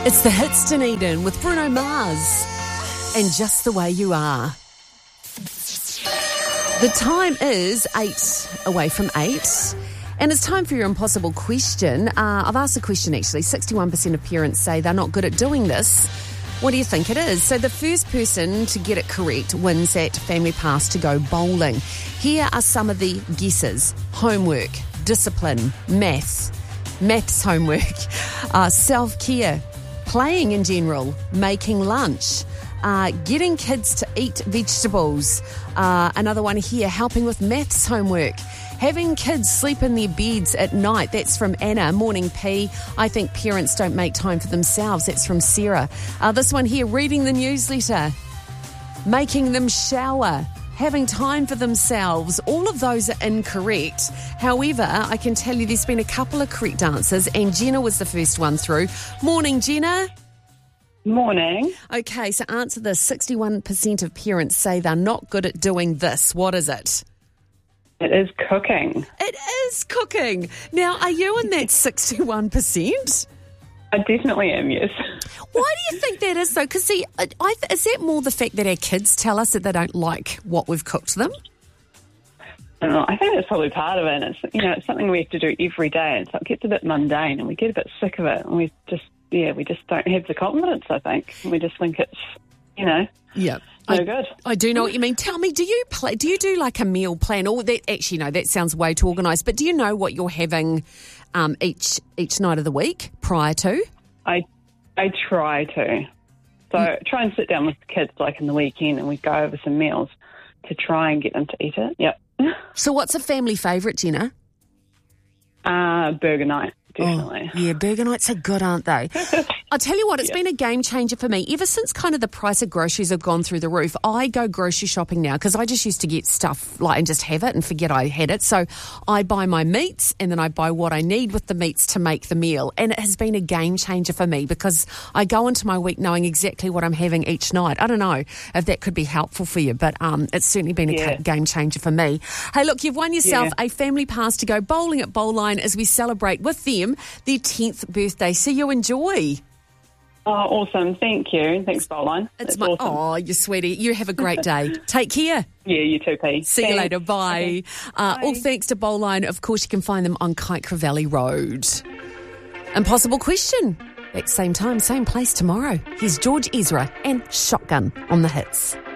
It's the hits Dunedin with Bruno Mars and Just the Way You Are. The time is 8 away from 8. And it's time for your impossible question. I've asked a question actually. 61% of parents say they're not good at doing this. What do you think it is? So the first person to get it correct wins that family pass to go bowling. Here are some of the guesses. Homework, discipline, maths homework, self-care, playing in general, making lunch, getting kids to eat vegetables. Another one here, helping with maths homework. Having kids sleep in their beds at night. That's from Anna. Morning P. I think parents don't make time for themselves. That's from Sarah. This one here, reading the newsletter. Making them shower. Having time for themselves. All of those are incorrect. However, I can tell you there's been a couple of correct answers, and Jenna was the first one through. Morning, Jenna. Morning. Okay, so answer this. 61% of parents say they're not good at doing this. What is it? It is cooking. It is cooking. Now, are you in that 61%? I definitely am, yes. Why do you think that is, though? Because, see, is that more the fact that our kids tell us that they don't like what we've cooked them? I don't know. I think that's probably part of it. It's something we have to do every day, and so it gets a bit mundane, and we get a bit sick of it, and we just don't have the confidence, I think. We just think it's, Yeah. no good. I do know what you mean. Tell me, do you do like a meal plan? Or that actually, no, that sounds way too organised. But do you know what you're having each night of the week prior to? I try to. So try and sit down with the kids like in the weekend, and we go over some meals to try and get them to eat it. Yep. So what's a family favourite, Jenna? Burger night. Definitely. Oh, yeah, burger nights are good, aren't they? I'll tell you what, it's been a game changer for me. Ever since kind of the price of groceries have gone through the roof, I go grocery shopping now because I just used to get stuff and just have it and forget I had it. So I buy my meats and then I buy what I need with the meats to make the meal. And it has been a game changer for me because I go into my week knowing exactly what I'm having each night. I don't know if that could be helpful for you, but it's certainly been a game changer for me. Hey, look, you've won yourself a family pass to go bowling at Bowline as we celebrate with them their 10th birthday. So you enjoy. Oh, awesome. Thank you. Thanks, Bowline. It's awesome. Oh, you sweetie. You have a great day. Take care. Yeah, you too, P. See you later. Bye. Okay. All thanks to Bowline. Of course, you can find them on Kaikoura Valley Road. Impossible question. At same time, same place tomorrow. Here's George Ezra and Shotgun on the hits.